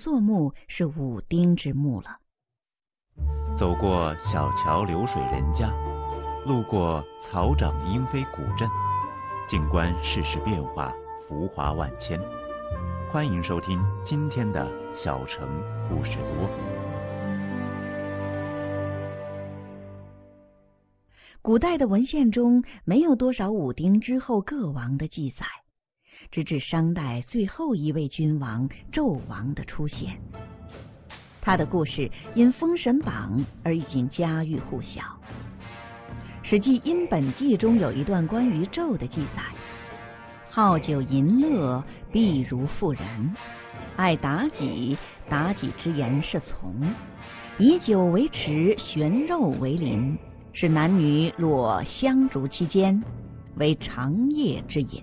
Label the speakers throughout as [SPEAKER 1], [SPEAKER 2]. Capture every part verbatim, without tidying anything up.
[SPEAKER 1] 座墓是武丁之墓了。
[SPEAKER 2] 走过小桥流水人家，路过草长莺飞古镇，静观世事变化，浮华万千。欢迎收听今天的小城故事多。
[SPEAKER 1] 古代的文献中没有多少武丁之后各王的记载，直至商代最后一位君王纣王的出现。他的故事因《封神榜》而已经家喻户晓。《史记·殷本纪》中有一段关于纣的记载：好酒淫乐，必如妇人；爱妲己，妲己之言是从；以酒为池，悬肉为鳞，是男女落香烛期间，为长夜之饮。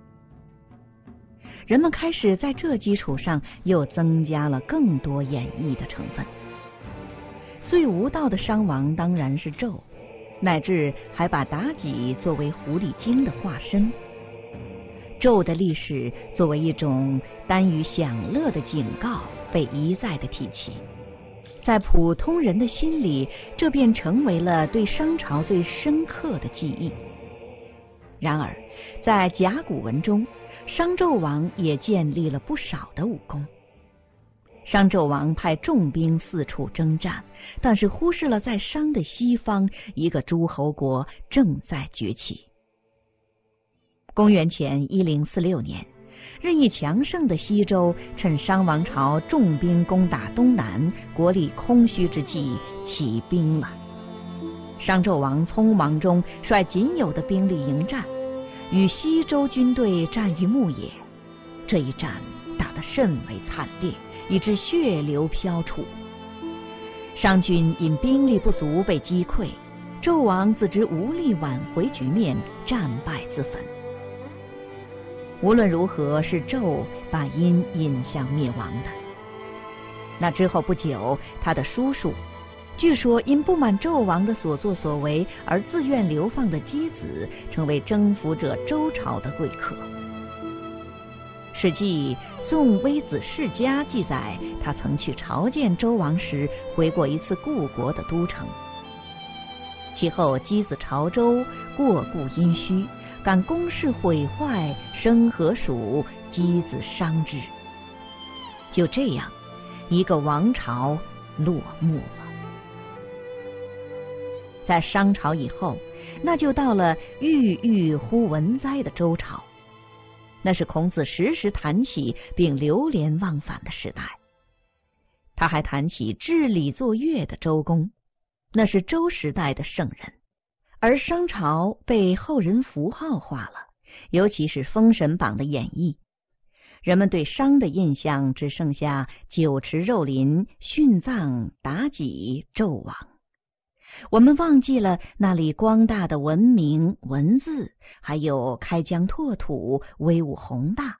[SPEAKER 1] 人们开始在这基础上又增加了更多演绎的成分。最无道的商王当然是纣，乃至还把妲己作为狐狸精的化身。纣的历史作为一种耽于享乐的警告被一再的提起，在普通人的心里，这便成为了对商朝最深刻的记忆。然而在甲骨文中，商纣王也建立了不少的武功。商纣王派重兵四处征战，但是忽视了在商的西方一个诸侯国正在崛起。公元前一零四六年，日益强盛的西周趁商王朝重兵攻打东南，国力空虚之际起兵了。商纣王匆忙中率仅有的兵力迎战，与西周军队战于牧野。这一战打得甚为惨烈，以致血流飘出。商军因兵力不足被击溃，纣王自知无力挽回局面，战败自焚。无论如何，是纣把殷引向灭亡的。那之后不久，他的叔叔，据说因不满纣王的所作所为而自愿流放的箕子，成为征服者周朝的贵客。史记《宋微子世家》记载，他曾去朝见周王时回过一次故国的都城。其后箕子朝周，过故殷墟，感宫室毁坏，生何属，箕子伤之。就这样，一个王朝落幕了。在商朝以后，那就到了郁郁乎文哉的周朝，那是孔子时时谈起并流连忘返的时代。他还谈起治理作乐的周公，那是周时代的圣人。而商朝被后人符号化了，尤其是《封神榜》的演绎，人们对商的印象只剩下酒池肉林、殉葬、妲己、纣王。我们忘记了那里光大的文明、文字，还有开疆拓土、威武宏大。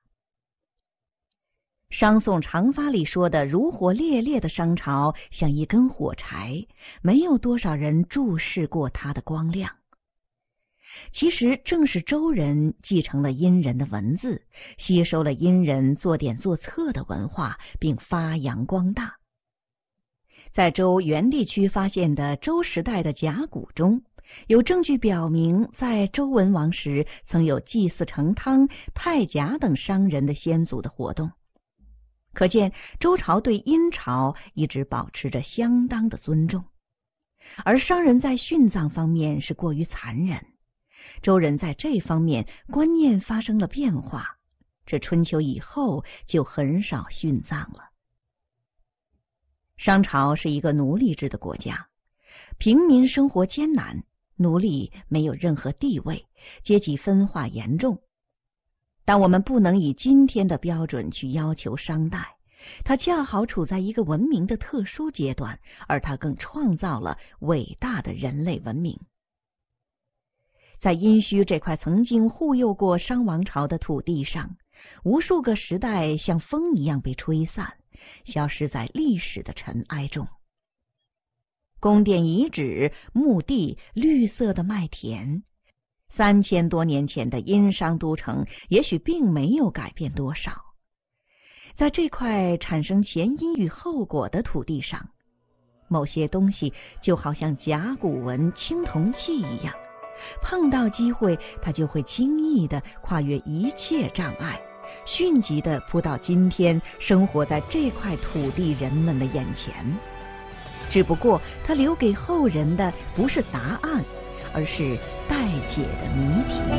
[SPEAKER 1] 商宋长发里说的如火烈烈的商朝像一根火柴，没有多少人注视过它的光亮。其实正是周人继承了殷人的文字，吸收了殷人作典作册的文化，并发扬光大。在周原地区发现的周时代的甲骨中，有证据表明，在周文王时曾有祭祀成汤、太甲等商人的先祖的活动。可见周朝对殷朝一直保持着相当的尊重。而商人在殉葬方面是过于残忍，周人在这方面观念发生了变化，这春秋以后就很少殉葬了。商朝是一个奴隶制的国家，平民生活艰难，奴隶没有任何地位，阶级分化严重。但我们不能以今天的标准去要求商代，它恰好处在一个文明的特殊阶段，而它更创造了伟大的人类文明。在殷墟这块曾经护佑过商王朝的土地上，无数个时代像风一样被吹散，消失在历史的尘埃中。宫殿遗址、墓地、绿色的麦田，三千多年前的殷商都城也许并没有改变多少。 在这块产生前因与后果的土地上，某些东西就好像甲骨文青铜器一样，碰到机会，它就会轻易地跨越一切障碍，迅疾地扑到今天生活在这块土地人们的眼前。只不过它留给后人的不是答案，而是待解的谜题。